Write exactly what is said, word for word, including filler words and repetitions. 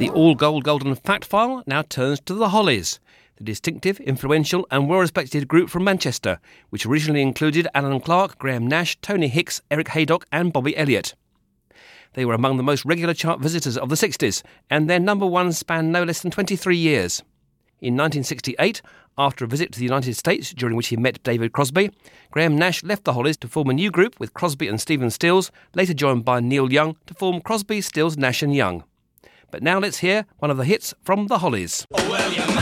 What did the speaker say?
The all-gold Golden Fact File now turns to the Hollies, the distinctive, influential and well-respected group from Manchester, which originally included Alan Clark, Graham Nash, Tony Hicks, Eric Haydock and Bobby Elliott. They were among the most regular chart visitors of the sixties, and their number one spanned no less than twenty-three years. In nineteen sixty-eight, after a visit to the United States during which he met David Crosby, Graham Nash left the Hollies to form a new group with Crosby and Stephen Stills, later joined by Neil Young to form Crosby, Stills, Nash and Young. But now let's hear one of the hits from the Hollies. Oh, well,